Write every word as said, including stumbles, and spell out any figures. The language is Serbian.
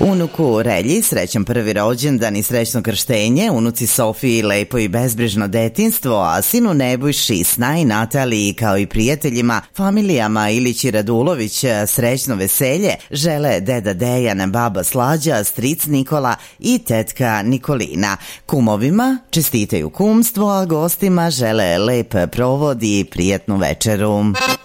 Unuku Relji srećan prvi rođendan i srećno krštenje, unuci Sofiji lepo i bezbrižno detinstvo, a sinu Nebojši, Sna i Nataliji kao i prijateljima, familijama Ilić i Radulović srećno veselje žele deda Dejan, baba Slađa, stric Nikola i tetka Nikolina. Kumovima čestitaju kumstvo, a gostima žele lep provod i prijatnu večeru.